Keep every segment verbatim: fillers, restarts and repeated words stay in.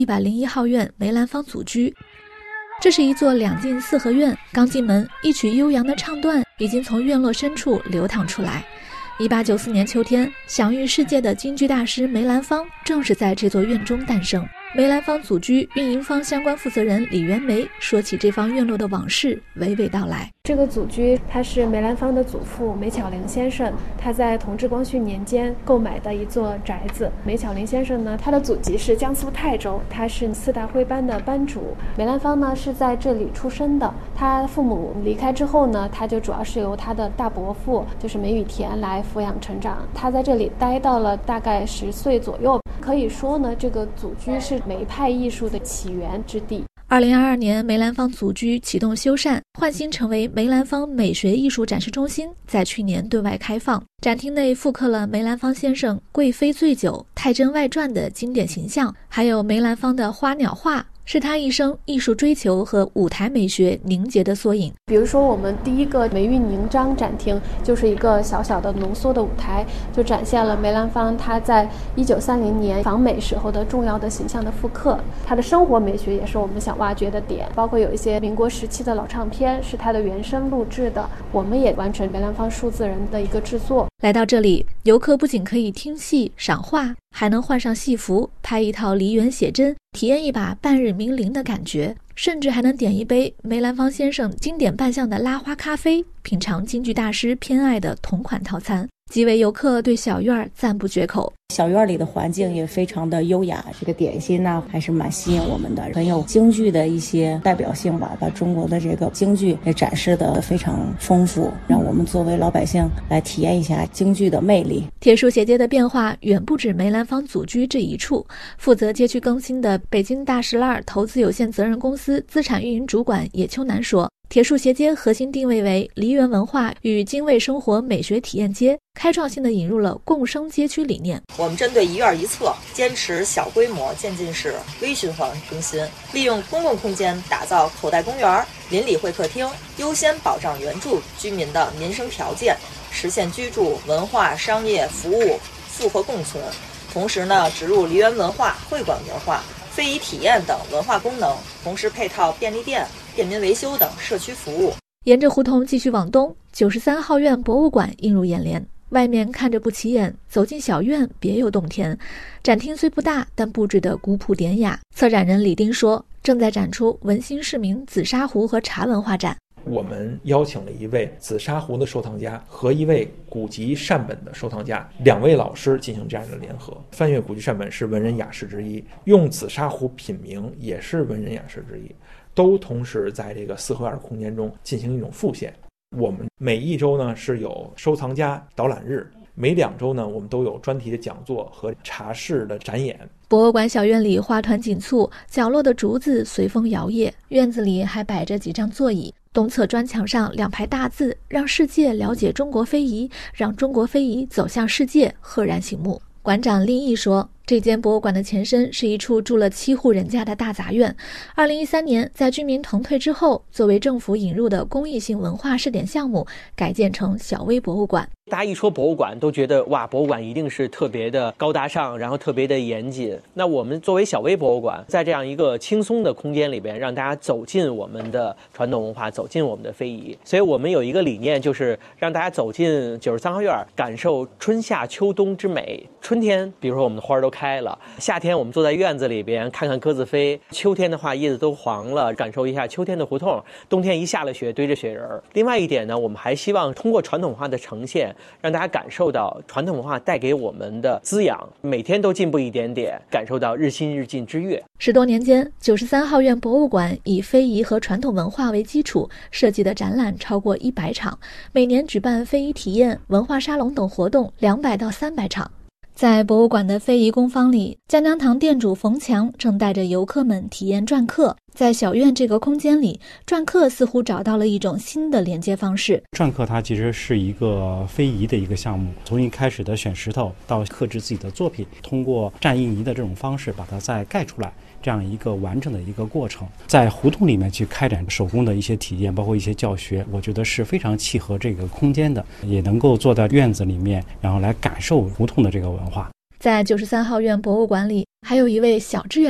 一百零一号院梅兰芳祖居。这是一座两进四合院，刚进门，一曲悠扬的唱段已经从院落深处流淌出来。一八九四年秋天，享誉世界的京剧大师梅兰芳正是在这座院中诞生。梅兰芳祖居运营方相关负责人李元梅说起这方院落的往事，娓娓道来。 这个祖居它是梅兰芳的祖父梅巧玲先生，他在同治光绪年间购买的一座宅子。梅巧玲先生呢，他的祖籍是江苏泰州，他是四大徽班的班主。梅兰芳呢是在这里出生的，他父母离开之后呢，他就主要是由他的大伯父就是梅雨田来抚养成长。他在这里待到了大概十岁左右，可以说呢，这个祖居是梅派艺术的起源之地。 二零二二年，梅兰芳祖居启动修缮，换新成为梅兰芳美学艺术展示中心，在去年对外开放。展厅内复刻了梅兰芳先生《贵妃醉酒》《太真外传》的经典形象，还有梅兰芳的花鸟画，是他一生艺术追求和舞台美学凝结的缩影。 比如说我们第一个梅韵凝章展厅就是一个小小的浓缩的舞台，就展现了梅兰芳他在一九三零年访美时候的重要的形象的复刻。他的生活美学也是我们想挖掘的点，包括有一些民国时期的老唱片是他的原声录制的，我们也完成梅兰芳数字人的一个制作。 来到这里，游客不仅可以听戏赏画，还能换上戏服，拍一套梨园写真，体验一把半日冥灵的感觉，甚至还能点一杯梅兰芳先生经典扮相的拉花咖啡，品尝京剧大师偏爱的同款套餐。几位游客对小院赞不绝口。 小院里的环境也非常的优雅，这个点心呢还是蛮吸引我们的，很有京剧的一些代表性吧，把中国的这个京剧也展示的非常丰富，让我们作为老百姓来体验一下京剧的魅力。 铁树斜街的变化远不止梅兰芳祖居这一处，负责街区更新的北京大石烂投资有限责任公司资产运营主管野秋南说，铁树斜街核心定位为梨园文化与京味生活美学体验街，开创性的引入了共生街区理念。 我们针对一院一策，坚持小规模渐进式微循环更新，利用公共空间打造口袋公园、邻里会客厅，优先保障原住居民的民生条件，实现居住、文化、商业服务复合共存。同时呢，植入梨园文化、会馆文化、非遗体验等文化功能，同时配套便利店、便民维修等社区服务。 沿着胡同继续往东，九十三号院博物馆映入眼帘。外面看着不起眼，走进小院别有洞天。展厅虽不大，但布置得古朴典雅。策展人李丁说，正在展出文心市民紫砂壶和茶文化展。 我们邀请了一位紫砂壶的收藏家和一位古籍善本的收藏家，两位老师进行这样的联合。翻阅古籍善本是文人雅士之一，用紫砂壶品茗也是文人雅士之一，都同时在这个四合院空间中进行一种复现。我们每一周呢是有收藏家导览日，每两周呢我们都有专题的讲座和茶室的展演。 博物馆小院里花团锦簇，角落的竹子随风摇曳，院子里还摆着几张座椅。东侧砖墙上两排大字，让世界了解中国非遗，让中国非遗走向世界，赫然醒目。馆长厉毅说，这间博物馆的前身是一处住了七户人家的大杂院。二零一三年，在居民腾退之后，作为政府引入的公益性文化试点项目，改建成小微博物馆。 大家一说博物馆都觉得哇，博物馆一定是特别的高大上，然后特别的严谨。那我们作为小微博物馆，在这样一个轻松的空间里边，让大家走进我们的传统文化，走进我们的非遗。所以我们有一个理念，就是让大家走进九十三号院，感受春夏秋冬之美。春天比如说我们的花都开了，夏天我们坐在院子里边看看鸽子飞，秋天的话叶子都黄了，感受一下秋天的胡同，冬天一下了雪堆着雪人。另外一点呢，我们还希望通过传统文化的呈现，让大家感受到传统文化带给我们的滋养，每天都进步一点点，感受到日新日进之悦。 十多年间，九十三号院博物馆以非遗和传统文化为基础，设计的展览超过一百场，每年举办非遗体验、文化沙龙等活动两百到三百场。在博物馆的非遗工坊里，江江堂店主冯强正带着游客们体验篆刻。在小院这个空间里，篆刻似乎找到了一种新的连接方式。 篆刻它其实是一个非遗的一个项目，从一开始的选石头到刻制自己的作品，通过蘸印泥的这种方式把它再盖出来，这样一个完整的一个过程。在胡同里面去开展手工的一些体验，包括一些教学，我觉得是非常契合这个空间的，也能够坐在院子里面，然后来感受胡同的这个文化。 在九十三号院博物馆里，还有一位小志愿者，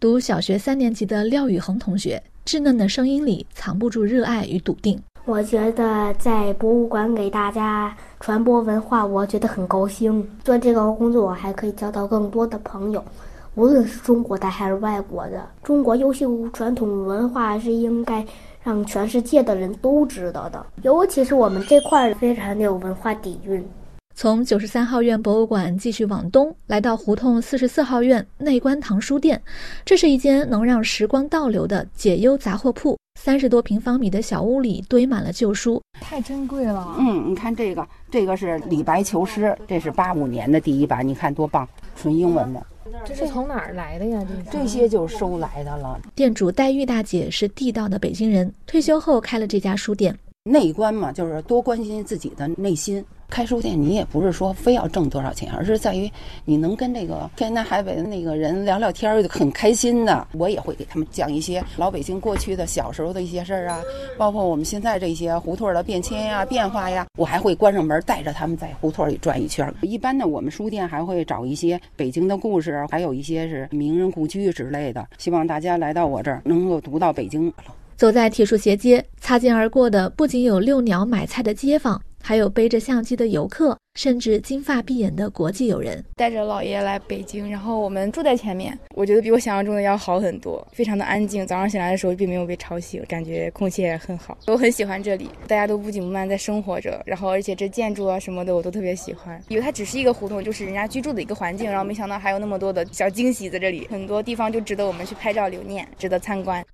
读小学三年级的廖宇恒同学，稚嫩的声音里藏不住热爱与笃定。 我觉得在博物馆给大家传播文化，我觉得很高兴。做这个工作，我还可以交到更多的朋友，无论是中国的还是外国的。中国优秀传统文化是应该让全世界的人都知道的，尤其是我们这块非常的有文化底蕴。 从九十三号院博物馆继续往东，来到胡同四十四号院内观堂书店，这是一间能让时光倒流的解忧杂货铺。三十多平方米的小屋里堆满了旧书， 太珍贵了。 嗯，你看这个，这个是李白求诗，这是八五年的第一版，你看多棒，纯英文的。 这是从哪儿来的呀？ 这这些就收来的了。 店主黛玉大姐是地道的北京人，退休后开了这家书店。 内观嘛，就是多关心自己的内心。开书店你也不是说非要挣多少钱，而是在于你能跟这个天南海北的那个人聊聊天，很开心的。我也会给他们讲一些老北京过去的小时候的一些事儿啊，包括我们现在这些胡同的变迁呀、变化呀。我还会关上门带着他们在胡同里转一圈。一般的我们书店还会找一些北京的故事，还有一些是名人故居之类的，希望大家来到我这儿能够读到北京。 走在铁树斜街，擦肩而过的不仅有遛鸟买菜的街坊，还有背着相机的游客，甚至金发碧眼的国际友人。 带着姥爷来北京，然后我们住在前面，我觉得比我想象中的要好很多，非常的安静。早上醒来的时候并没有被吵醒，感觉空气也很好。我很喜欢这里，大家都不紧不慢在生活着，然后而且这建筑啊什么的我都特别喜欢。以为它只是一个胡同，就是人家居住的一个环境，然后没想到还有那么多的小惊喜在这里，很多地方就值得我们去拍照留念，值得参观。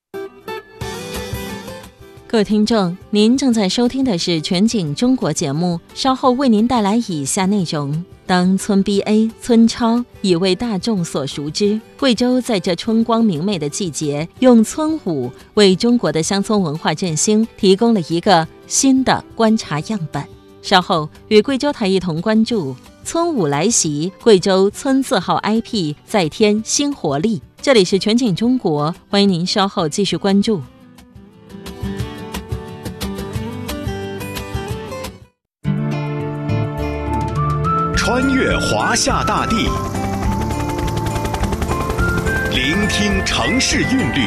各位听众，您正在收听的是全景中国节目，稍后为您带来以下内容。当村 B A 村超已为大众所熟知，贵州在这春光明媚的季节，用村舞为中国的乡村文化振兴提供了一个新的观察样本。稍后与贵州台一同关注村舞来袭，贵州村字号 I P 再添新活力。这里是全景中国，欢迎您稍后继续关注。 穿越华夏大地，聆听城市韵律，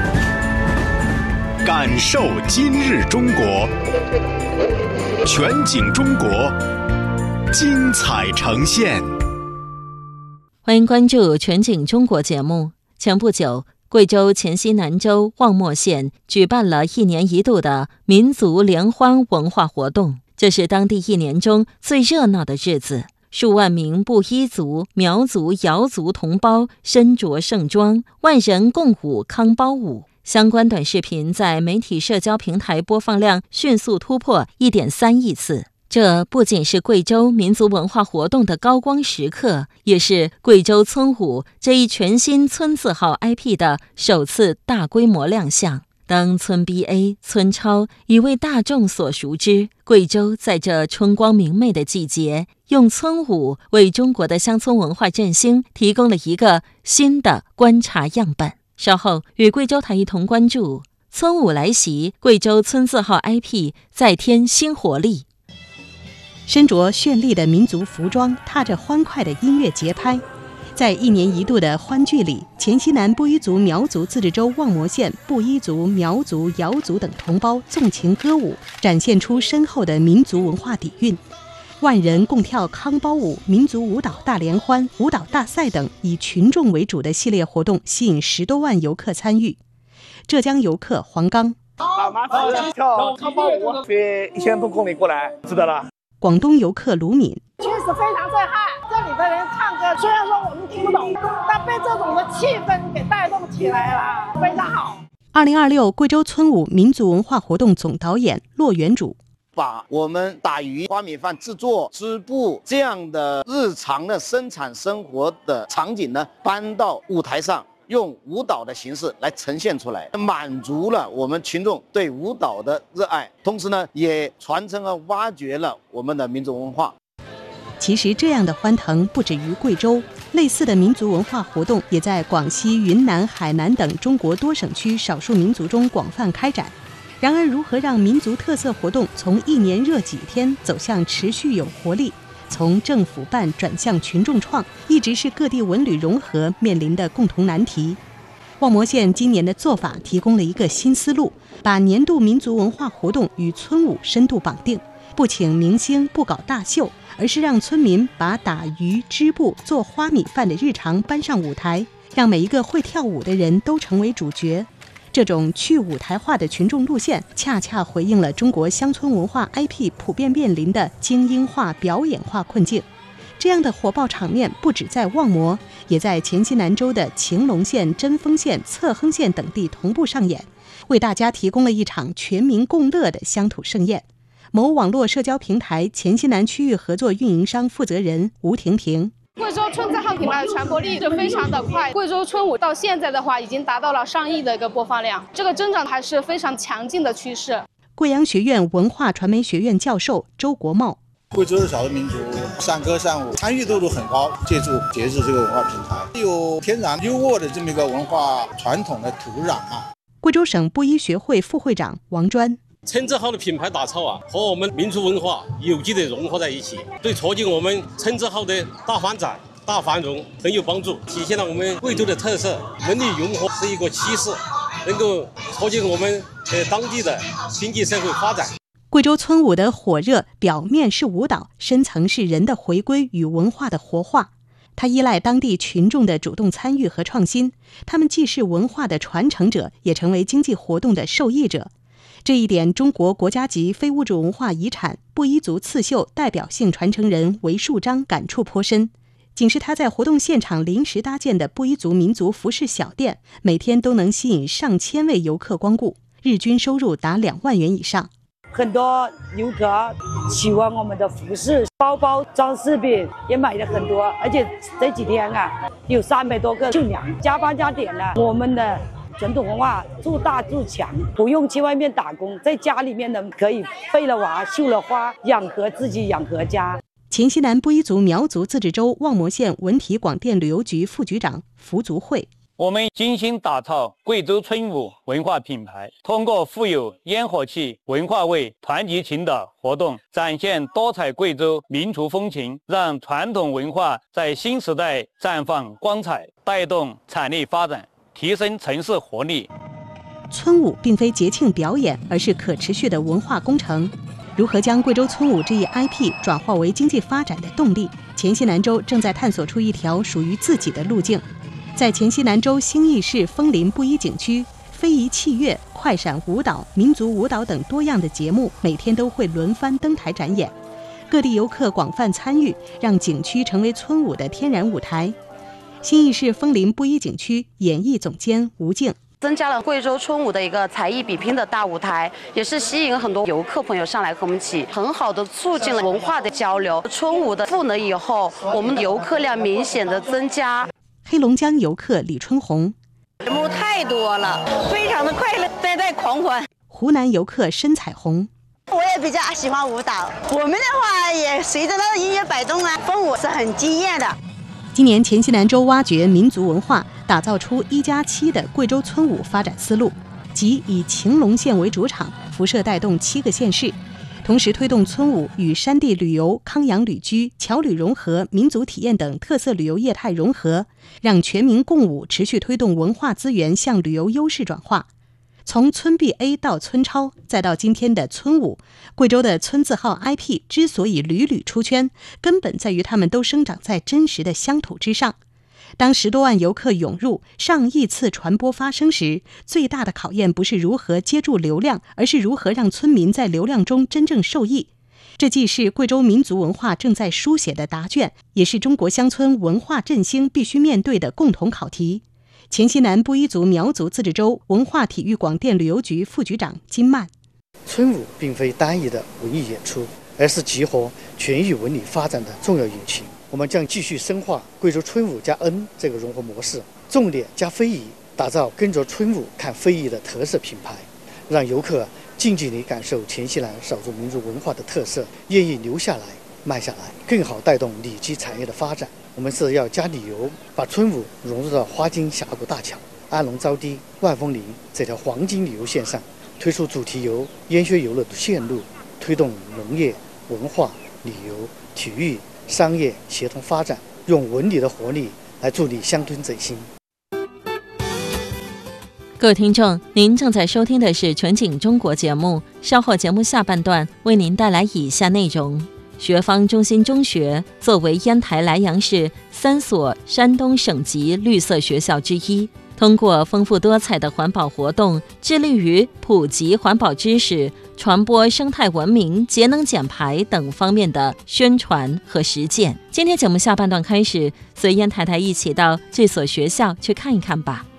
感受今日中国。全景中国，精彩呈现。 欢迎关注全景中国节目。前不久，贵州黔西南州望漠县举办了一年一度的民族联欢文化活动，这是当地一年中最热闹的日子。数万名布依族、苗族、瑶族同胞身着盛装，万人共舞康包舞。相关短视频在媒体社交平台播放量迅速突破 一点三亿次。这不仅是贵州民族文化活动的高光时刻，也是贵州村舞这一全新村字号 I P 的首次大规模亮相。当村 B A 村超已为大众所熟知，贵州在这春光明媚的季节，用村舞为中国的乡村文化振兴提供了一个新的观察样本。稍后与贵州台一同关注村舞来袭，贵州村字号 I P 再添新活力。 身着绚丽的民族服装，踏着欢快的音乐节拍，在一年一度的欢聚里，黔西南布依族苗族自治州望漠县布依族、苗族、瑶族等同胞纵情歌舞，展现出深厚的民族文化底蕴。万人共跳康包舞、民族舞蹈大联欢、舞蹈大赛等以群众为主的系列活动，吸引十多万游客参与。浙江游客黄刚： 大妈跳康包舞，飞一千多公里过来，知道了。 广东游客卢敏： 确实非常震撼，这里的人唱歌，虽然说我们听不懂，但被这种的气氛给带动起来了，非常好。 二零二六贵州村舞民族文化活动总导演骆元主： 把我们打鱼、花米饭制作、织布这样的日常的生产生活的场景呢，搬到舞台上，用舞蹈的形式来呈现出来，满足了我们群众对舞蹈的热爱，同时呢，也传承和挖掘了我们的民族文化。 其实这样的欢腾不止于贵州，类似的民族文化活动也在广西、云南、海南等中国多省区少数民族中广泛开展。然而，如何让民族特色活动从一年热几天走向持续有活力，从政府办转向群众创，一直是各地文旅融合面临的共同难题。 望谟县今年的做法提供了一个新思路，把年度民族文化活动与村舞深度绑定，不请明星，不搞大秀，而是让村民把打鱼、织布、做花米饭的日常搬上舞台，让每一个会跳舞的人都成为主角。这种去舞台化的群众路线，恰恰回应了中国乡村文化 I P 普遍面临的精英化、表演化困境。这样的火爆场面不只在望谟，也在黔西南州的晴隆县、贞丰县、侧亨县等地同步上演，为大家提供了一场全民共乐的乡土盛宴。某网络社交平台黔西南区域合作运营商负责人吴婷婷。 贵州村字号品牌的传播力就非常的快，贵州村舞到现在的话已经达到了上亿的一个播放量，这个增长还是非常强劲的趋势。 贵阳学院文化传媒学院教授周国茂。 贵州的少数民族善歌善舞，参与度都很高。借助节日这个文化平台，有天然优渥的这么一个文化传统的土壤啊。 贵州省布衣学会副会长王专。 村字号的品牌打造啊，和我们民族文化有机的融合在一起，对促进我们村字号的大发展、大繁荣很有帮助，体现了我们贵州的特色。文旅融合是一个趋势，能够促进我们呃当地的经济社会发展。 贵州村舞的火热，表面是舞蹈，深层是人的回归与文化的活化。它依赖当地群众的主动参与和创新，他们既是文化的传承者，也成为经济活动的受益者。这一点，中国国家级非物质文化遗产布依族刺绣代表性传承人韦树章感触颇深。仅是他在活动现场临时搭建的布依族民族服饰小店，每天都能吸引上千位游客光顾，日均收入达两万元以上。 很多游客喜欢我们的服饰、包包、装饰品，也买了很多。而且这几天啊，有三百多个绣娘加班加点了。我们的传统文化做大做强，不用去外面打工，在家里面呢可以备了娃、绣了花，养活自己，养活家。 黔西南布依族苗族自治州望谟县文体广电旅游局副局长福族会。 我们精心打造贵州村舞文化品牌，通过富有烟火气、文化味、团结情的活动，展现多彩贵州民族风情，让传统文化在新时代绽放光彩，带动产业发展，提升城市活力。 村舞并非节庆表演，而是可持续的文化工程。如何将贵州村舞这一 I P 转化为经济发展的动力？黔西南州正在探索出一条属于自己的路径。在黔西南州兴义市枫林布依景区，非遗器乐、快闪舞蹈、民族舞蹈等多样的节目每天都会轮番登台展演，各地游客广泛参与，让景区成为村舞的天然舞台。兴义市枫林布依景区演艺总监吴静。 增加了贵州村舞的一个才艺比拼的大舞台，也是吸引很多游客朋友上来和我们一起，很好的促进了文化的交流。村舞的赋能以后，我们的游客量明显的增加。 黑龙江游客李春红， 节目太多了，非常的快乐，带带狂欢。 湖南游客申彩虹， 我也比较喜欢舞蹈，我们的话也随着它的音乐摆动啊，风舞是很惊艳的。 今年黔西南州挖掘民族文化，打造出一加七的贵州村舞发展思路，即以晴隆县为主场，辐射带动七个县市，同时推动村舞与山地旅游、康养旅居、侨旅融合、民族体验等特色旅游业态融合，让全民共舞持续推动文化资源向旅游优势转化。从村 B A 到村超，再到今天的村舞，贵州的村字号 I P 之所以屡屡出圈，根本在于他们都生长在真实的乡土之上。当十多万游客涌入，上亿次传播发生时，最大的考验不是如何接住流量，而是如何让村民在流量中真正受益。这既是贵州民族文化正在书写的答卷，也是中国乡村文化振兴必须面对的共同考题。黔西南布依族苗族自治州文化体育广电旅游局副局长金曼， 村舞并非单一的文艺演出，而是集合全域文旅发展的重要引擎。我们将继续深化贵州村舞加 N 这个融合模式，重点加非遗，打造跟着村舞看非遗的特色品牌，让游客近距离感受黔西南少数民族文化的特色，愿意留下来、卖下来，更好带动旅居产业的发展。我们是要加旅游，把村舞融入到花津峡谷大桥、安龙招堤、万峰林这条黄金旅游线上，推出主题游、烟靴游乐的线路，推动农业、文化、旅游、体育、商业协同发展，用文旅的活力来助力乡村振兴。 各位听众，您正在收听的是全景中国节目，稍后节目下半段为您带来以下内容。学方中心中学作为烟台莱阳市三所山东省级绿色学校之一，通过丰富多彩的环保活动，致力于普及环保知识、传播生态文明、节能减排等方面的宣传和实践。今天节目下半段开始，随烟太太一起到这所学校去看一看吧。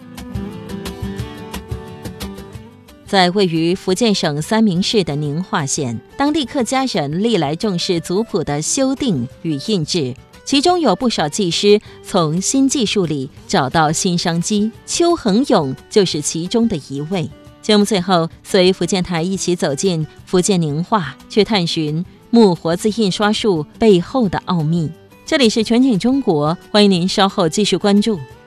在位于福建省三明市的宁化县，当地客家人历来重视族谱的修订与印制，其中有不少技师从新技术里找到新商机，邱恒勇就是其中的一位。节目最后，随福建台一起走进福建宁化，去探寻木活字印刷术背后的奥秘。这里是全景中国，欢迎您稍后继续关注。